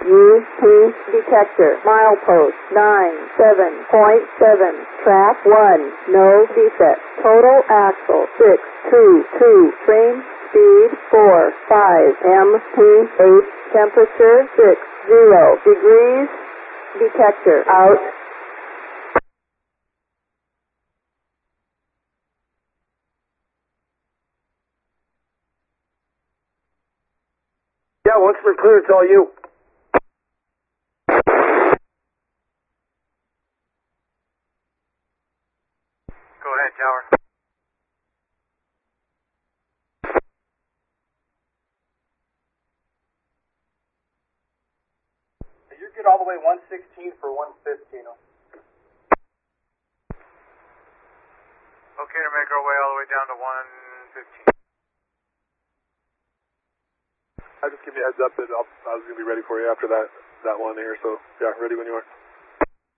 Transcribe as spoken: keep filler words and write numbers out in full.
U P detector. Milepost nine seven point seven. Track one. No defect. Total axle six two two. Frame speed four five. M P eight. Temperature six zero degrees. Detector out. Yeah, once we're clear, it's all you. Go ahead, tower. You're good all the way one sixteen for one fifteen. Okay to make our way all the way down to one fifteen. I'll just give you a heads up that I'll, I was going to be ready for you after that, that one here, so yeah, ready when you are.